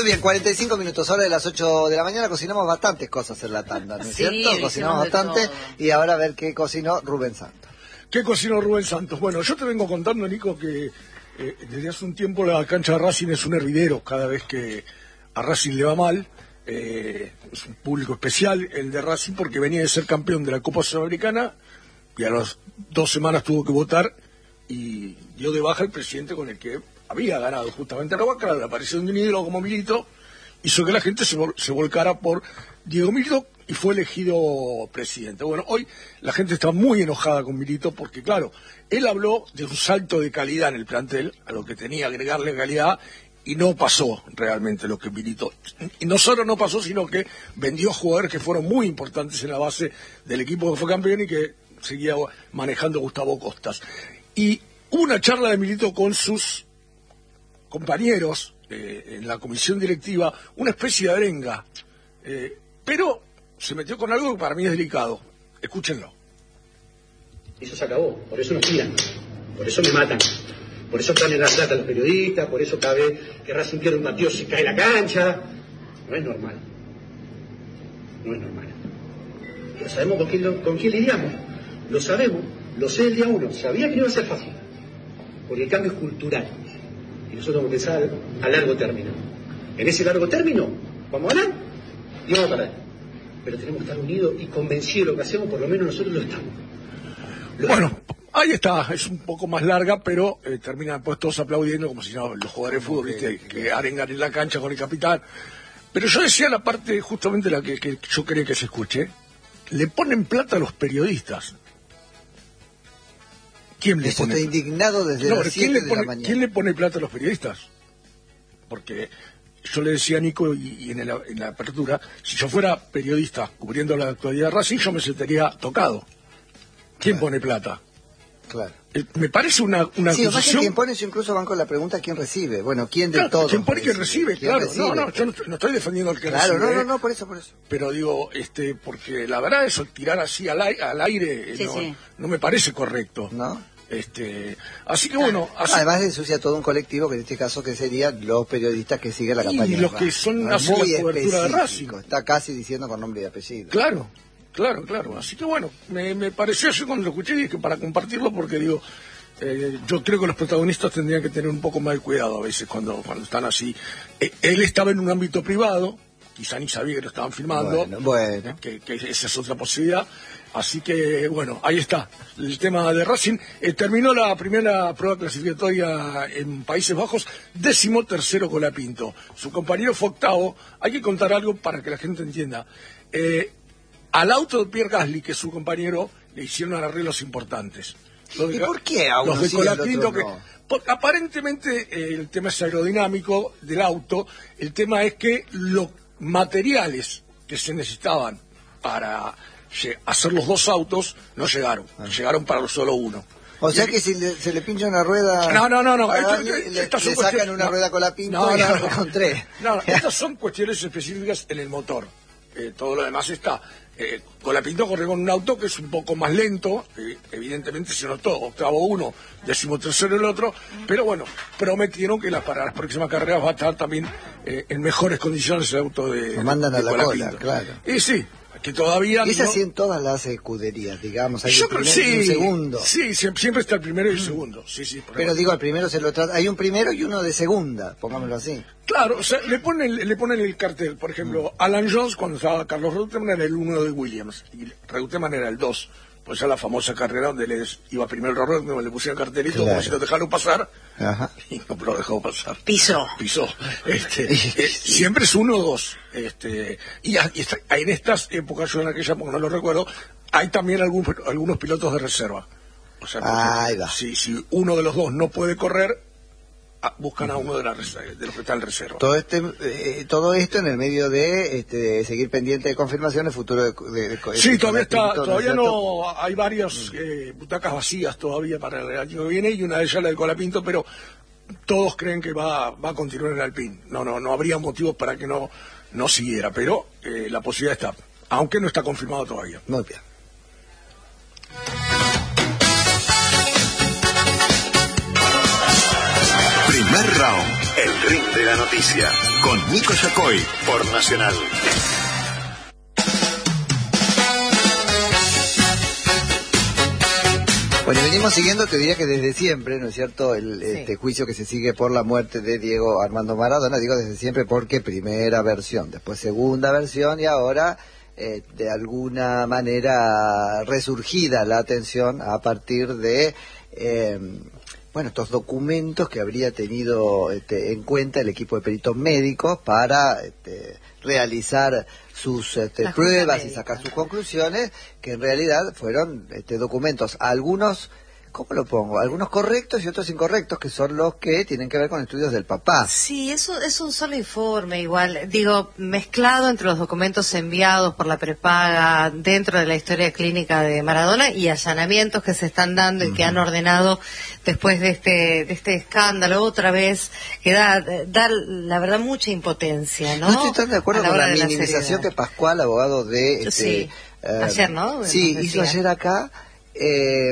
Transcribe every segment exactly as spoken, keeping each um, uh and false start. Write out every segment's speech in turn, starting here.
bien, cuarenta y cinco minutos, hora de las ocho de la mañana. Cocinamos bastantes cosas en la tanda, ¿no es Sí, cierto? Cocinamos bastante todo. y ahora a ver qué cocinó Rubén Santos. ¿Qué cocinó Rubén Santos? Bueno, yo te vengo contando, Nico, que eh, desde hace un tiempo la cancha de Racing es un hervidero cada vez que a Racing le va mal. Eh, es un público especial el de Racing porque venía de ser campeón de la Copa Sudamericana y a las dos semanas tuvo que votar y dio de baja el presidente con el que había ganado justamente la vaca. La aparición de un ídolo como Milito hizo que la gente se, vol se volcara por Diego Milito y fue elegido presidente. Bueno, hoy la gente está muy enojada con Milito porque, claro, él habló de un salto de calidad en el plantel, a lo que tenía que agregarle calidad, y no pasó realmente lo que Milito. Y no solo no pasó, sino que vendió jugadores que fueron muy importantes en la base del equipo que fue campeón y que seguía manejando Gustavo Costas. Y hubo una charla de Milito con sus compañeros eh, en la comisión directiva, una especie de arenga, eh, pero se metió con algo que para mí es delicado. Escúchenlo. Eso se acabó, por eso nos tiran, por eso me matan, por eso traen la plata a los periodistas, por eso cada vez que Racing pierde un partido se cae la cancha. No es normal, no es normal. Pero sabemos con quién, lo, con quién lidiamos, lo sabemos, lo sé el día uno, sabía que no iba a ser fácil, porque el cambio es cultural. Y nosotros tenemos que pensar a largo término. En ese largo término, vamos a ganar y vamos a perder. Pero tenemos que estar unidos y convencidos de lo que hacemos, por lo menos nosotros lo estamos. Lo bueno, estamos. Ahí está, es un poco más larga, pero eh, terminan pues todos aplaudiendo como si no, los jugadores de fútbol, ¿viste? Que arengan en la cancha con el capitán. Pero yo decía la parte justamente la que, que yo quería que se escuche. Le ponen plata a los periodistas. ¿Quién le Eso pone está indignado desde no, las ¿quién siete le de pone, la mañana. ¿Quién le pone plata a los periodistas? Porque yo le decía a Nico y, y en, el, en la apertura, si yo fuera periodista cubriendo la actualidad de Racing, yo me sentiría tocado. ¿Quién Claro. pone plata? Claro. Eh, me parece una, una Sí, además que acusación... quien pone, yo incluso van con la pregunta ¿quién recibe? Bueno, ¿quién de Claro, todos? ¿quién pone y quién recibe? ¿Quién Claro, recibe? no, no, yo no, no estoy defendiendo al que Claro, recibe. no, no, ¿eh? no, por eso, por eso. Pero digo, este, porque la verdad eso, tirar así al, ai- al aire, eh, Sí, no, sí. no me parece correcto. ¿No? Este, así que bueno, así, Además ensucia todo un colectivo, que en este caso que serían los periodistas que siguen la Y campaña. de los que Racing, son- ¿no? Es hacen muy la cobertura de específico, Racing. está casi diciendo con nombre y apellido. claro, claro, claro. Así que bueno, me, me pareció así cuando lo escuché y dije para compartirlo porque digo, eh, yo creo que los protagonistas tendrían que tener un poco más de cuidado a veces cuando, cuando están así. Eh, él estaba en un ámbito privado, quizá ni sabía que lo estaban filmando, Bueno, bueno. Que, que esa es otra posibilidad. Así que, bueno, ahí está el tema de Racing. Eh, terminó la primera prueba clasificatoria en Países Bajos, décimo tercero Colapinto. Su compañero fue octavo. Hay que contar algo para que la gente entienda. Eh, al auto de Pierre Gasly, que es su compañero, le hicieron arreglos importantes. Los de ¿Y Ga- por qué a uno los de sí y al Colapinto otro que no? porque aparentemente eh, el tema es aerodinámico del auto. El tema es que los materiales que se necesitaban para lle- hacer los dos autos no llegaron, llegaron para solo uno. O sea que si le- se le pincha una rueda No, no, no, no. a esto- alguien, le, estas le son sacan cuestiones- una no. rueda con la pinta No, y no, lo no. encontré. No, no, estas son cuestiones específicas en el motor. Eh, todo lo demás está. Eh, Colapinto corre con un auto que es un poco más lento, eh, evidentemente se notó, octavo uno, décimo tercero el otro, pero bueno, prometieron que las, para las próximas carreras va a estar también eh, en mejores condiciones el auto de Lo mandan de a la Colapinto. cola, claro. Y sí, que todavía Y es no... así en todas las escuderías, digamos. Hay Yo un creo primero y un sí, segundo. sí, siempre, siempre está el primero y el segundo, sí, sí. por Pero ejemplo. digo, al primero se lo trata. Hay un primero y uno de segunda, pongámoslo así. Claro, o sea, le ponen, le ponen el cartel. Por ejemplo, Alan Jones, cuando estaba Carlos Reutemann, era el uno de Williams. Y Reutemann era el dos. Pues esa la famosa carrera donde les iba primero el Reutemann, le pusieron el cartelito, Claro. como si lo dejaron pasar. Ajá. Y no lo dejó pasar. Pisó. Pisó. Este, eh, siempre es uno o dos. Este, y, a- y está- en estas épocas, yo en aquella época no lo recuerdo, hay también algún, algunos pilotos de reserva. O sea, por Ahí ejemplo, va. si, si uno de los dos no puede correr, a- buscan a uno de, la reserva, de los que está en reserva. Todo este, eh, todo esto en el medio de, este, de seguir pendiente de confirmaciones, futuro de, de, de- Sí, de- todavía está, Colapinto, ¿no es todavía cierto? no, hay varias eh, butacas vacías todavía para el año que viene y una de ellas la de Colapinto, pero todos creen que va, va a continuar en el Alpine. No, no, no habría motivos para que no, no siguiera, pero eh, la posibilidad está, aunque no está confirmado todavía. Muy bien. Primer round, el Rinde la noticia con Nico Yacoy por Nacional. Bueno, venimos siguiendo, te diría que desde siempre, ¿no es cierto?, el Sí. este juicio que se sigue por la muerte de Diego Armando Maradona, digo desde siempre porque primera versión, después segunda versión y ahora eh, de alguna manera resurgida la atención a partir de, eh, bueno, estos documentos que habría tenido este, en cuenta el equipo de peritos médicos para este, realizar sus este, pruebas y sacar sus conclusiones, que en realidad fueron este, documentos, algunos, ¿cómo lo pongo? Algunos correctos y otros incorrectos, que son los que tienen que ver con estudios del papá. Sí, eso es un solo informe igual, digo, mezclado entre los documentos enviados por la prepaga dentro de la historia clínica de Maradona y allanamientos que se están dando y que han ordenado después de este de este escándalo otra vez, que da, da la verdad mucha impotencia, ¿no? No estoy tan de acuerdo A la con hora la de la minimización seriedad. que Pascual, abogado de... Este, Sí, eh, ayer, ¿no? Sí, Nos hizo decía. ayer acá... Eh,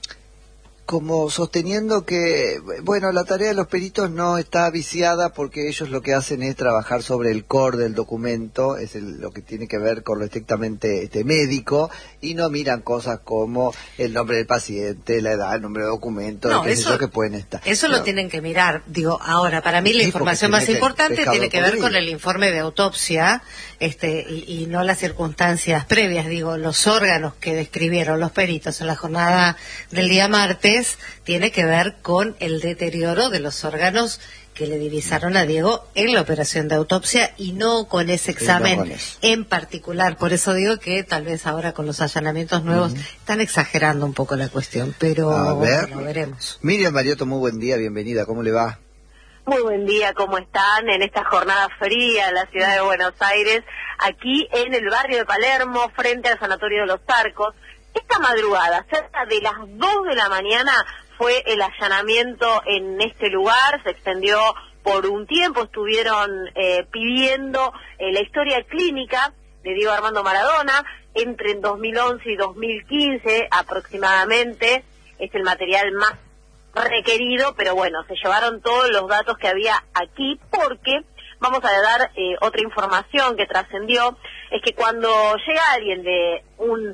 como sosteniendo que, bueno, la tarea de los peritos no está viciada porque ellos lo que hacen es trabajar sobre el core del documento, es el, lo que tiene que ver con lo estrictamente este, médico, y no miran cosas como el nombre del paciente, la edad, el nombre del documento, No, qué sé eso- yo, que pueden estar. Eso No. lo tienen que mirar. Digo, ahora, para mí la Sí, información porque más se mete importante pescado tiene que ver podrido. con el informe de autopsia este y, y no las circunstancias previas. Digo, los órganos que describieron los peritos en la jornada del día martes tiene que ver con el deterioro de los órganos que le divisaron a Diego en la operación de autopsia y no con ese Y no examen con eso. en particular. Por eso digo que tal vez ahora con los allanamientos nuevos están exagerando un poco la cuestión, pero A ver. bueno, veremos. Miriam Mariotto, muy buen día, bienvenida, ¿cómo le va? Muy buen día, ¿cómo están? En esta jornada fría en la ciudad de Buenos Aires, aquí en el barrio de Palermo, frente al Sanatorio de los Arcos. Esta madrugada, cerca de las dos de la mañana, fue el allanamiento en este lugar, se extendió por un tiempo, estuvieron eh, pidiendo eh, la historia clínica de Diego Armando Maradona, entre dos mil once y dos mil quince aproximadamente, es el material más requerido, pero bueno, se llevaron todos los datos que había aquí porque vamos a dar eh, otra información que trascendió, es que cuando llega alguien de un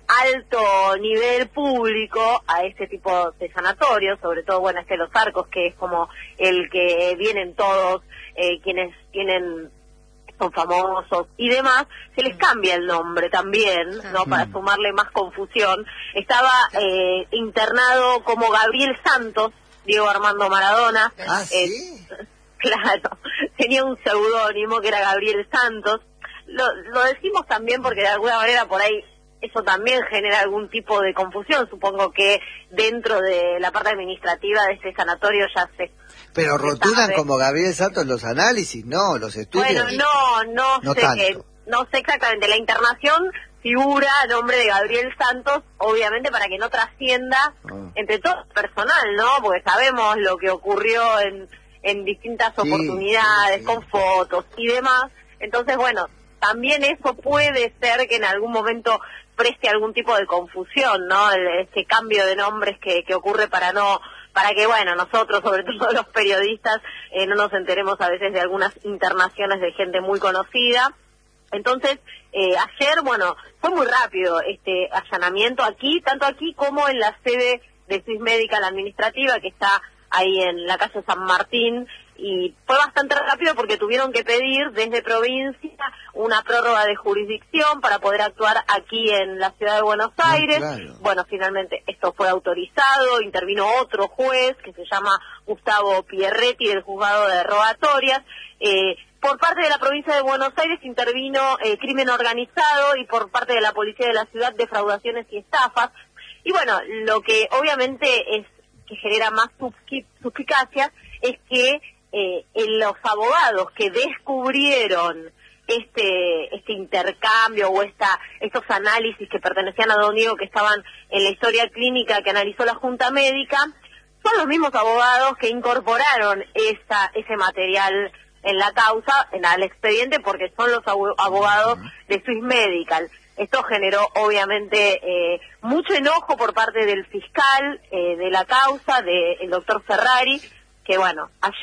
alto nivel público a este tipo de sanatorios, sobre todo, bueno, este Los Arcos, que es como el que vienen todos eh, quienes tienen son famosos y demás, se les cambia el nombre también, ¿no? Para sumarle más confusión. Estaba eh, internado como Gabriel Santos, Diego Armando Maradona. Ah, Eh, ¿sí? Claro, tenía un seudónimo que era Gabriel Santos. Lo, lo decimos también porque de alguna manera por ahí eso también genera algún tipo de confusión. Supongo que dentro de la parte administrativa de este sanatorio ya se... Pero se rotulan sabe. como Gabriel Santos los análisis, no, los estudios. Bueno, no, no, No sé, tanto. eh, no sé exactamente. La internación figura a nombre de Gabriel Santos, obviamente para que no trascienda Ah. entre todo el personal, ¿no? Porque sabemos lo que ocurrió en, en distintas Sí, oportunidades, sí, sí. con fotos y demás. Entonces, bueno, también eso puede ser que en algún momento preste algún tipo de confusión, ¿no? El- este cambio de nombres que, que ocurre para no... para que, bueno, nosotros, sobre todo los periodistas, eh, no nos enteremos a veces de algunas internaciones de gente muy conocida. Entonces, eh, ayer, bueno, fue muy rápido este allanamiento aquí, tanto aquí como en la sede de Swiss Medical Administrativa, que está ahí en la calle San Martín, y fue bastante rápido porque tuvieron que pedir desde provincia una prórroga de jurisdicción para poder actuar aquí en la ciudad de Buenos Ah, Aires. claro. Bueno, finalmente esto fue autorizado, intervino otro juez que se llama Gustavo Pierretti del juzgado de rogatorias. Eh, por parte de la provincia de Buenos Aires intervino eh, crimen organizado y por parte de la policía de la ciudad defraudaciones y estafas. Y bueno, lo que obviamente es que genera más susqui- suspicacias es que eh, en los abogados que descubrieron este este intercambio o esta estos análisis que pertenecían a Don Diego, que estaban en la historia clínica que analizó la Junta Médica, son los mismos abogados que incorporaron esa ese material en la causa, en el expediente, porque son los abo- abogados de Swiss Medical. Esto generó obviamente eh, mucho enojo por parte del fiscal eh, de la causa, del doctor Ferrari, que bueno, ayer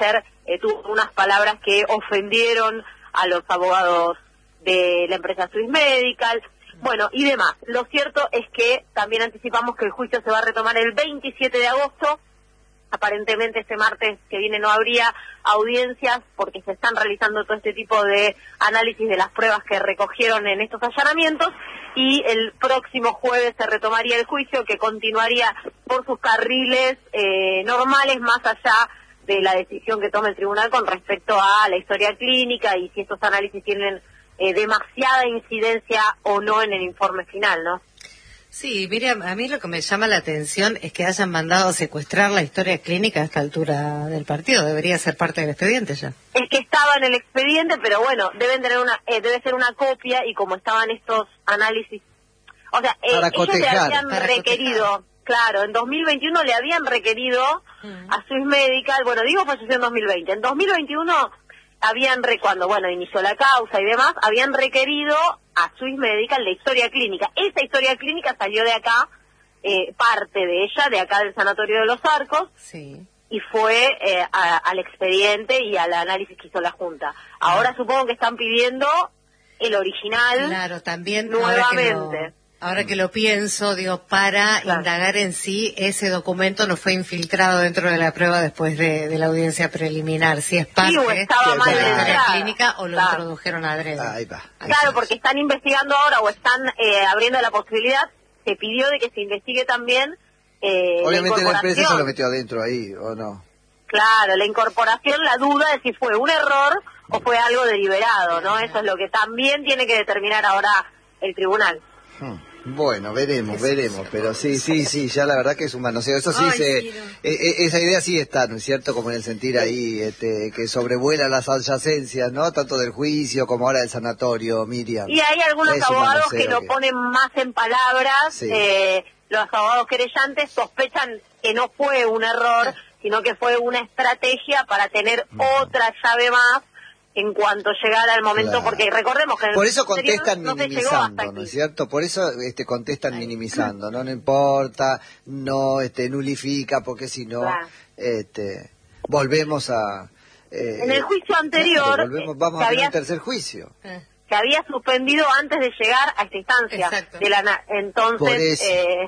eh, tuvo unas palabras que ofendieron a los abogados de la empresa Swiss Medical, bueno, y demás. Lo cierto es que también anticipamos que el juicio se va a retomar el veintisiete de agosto. Aparentemente este martes que viene no habría audiencias porque se están realizando todo este tipo de análisis de las pruebas que recogieron en estos allanamientos, y el próximo jueves se retomaría el juicio, que continuaría por sus carriles eh, normales, más allá de la decisión que tome el tribunal con respecto a la historia clínica y si estos análisis tienen eh, demasiada incidencia o no en el informe final, ¿no? Sí, Miriam, a mí lo que me llama la atención es que hayan mandado a secuestrar la historia clínica a esta altura del partido. Debería ser parte del expediente ya. Es que estaba en el expediente, pero bueno, deben tener una, eh, debe ser una copia, y como estaban estos análisis, o sea, eh, para ellos cotejar, le habían para requerido, cotejar. Claro, en dos mil veintiuno le habían requerido mm. a Swiss Medical, bueno, digo falleció en dos mil veinte, en dos mil veintiuno habían, re, cuando bueno inició la causa y demás, habían requerido a Swiss Medical la historia clínica. Esa historia clínica salió de acá, eh, parte de ella, de acá del Sanatorio de los Arcos, sí. y fue eh, a, al expediente y al análisis que hizo la Junta. Ahora ah. supongo que están pidiendo el original. Claro, también nuevamente. Ahora que lo pienso, digo, para claro. indagar en sí, ese documento no fue infiltrado dentro de la prueba después de, de la audiencia preliminar, si es parte sí, o estaba de mal la entrada. clínica o lo claro. introdujeron adrede. Ahí va. Ahí claro, va. Porque están investigando ahora o están eh, abriendo la posibilidad, se pidió de que se investigue también eh, obviamente la, la empresa se lo metió adentro ahí, ¿o no? Claro, la incorporación, la duda de si fue un error o fue algo deliberado, ¿no? Eso es lo que también tiene que determinar ahora el tribunal. Hmm. Bueno, veremos, veremos, pero sí, sí, sí, ya la verdad que es un manoseo. Eso sí, Ay, se, sí, no. eh, esa idea sí está, ¿no es cierto? Como en el sentir ahí, este, que sobrevuela las adyacencias, ¿no? Tanto del juicio como ahora del sanatorio, Miriam. Y hay algunos es abogados que lo que... ponen más en palabras, sí. eh, los abogados querellantes sospechan que no fue un error, sino que fue una estrategia para tener mm. otra llave más en cuanto llegara el momento, claro. porque recordemos que... Por eso contestan no minimizando, ¿no es cierto? Por eso este contestan Ay. minimizando, ¿no? No importa, no este nulifica, porque si no, claro. este volvemos a... Eh, en el juicio anterior... Claro, volvemos, vamos a tener había, un tercer juicio. Eh. Se había suspendido antes de llegar a esta instancia. Exacto. De la, entonces, eh,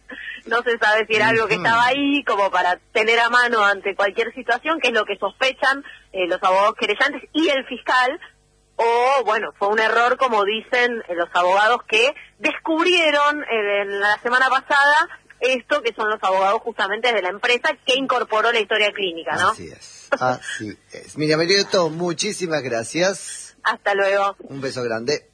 no se sabe si era algo que estaba ahí como para tener a mano ante cualquier situación, que es lo que sospechan eh, los abogados querellantes y el fiscal, o bueno, fue un error, como dicen eh, los abogados que descubrieron eh, en la semana pasada esto, que son los abogados justamente de la empresa que incorporó la historia clínica, ¿no? Así es, así es. Miriam Melioto, muchísimas gracias. Hasta luego. Un beso grande.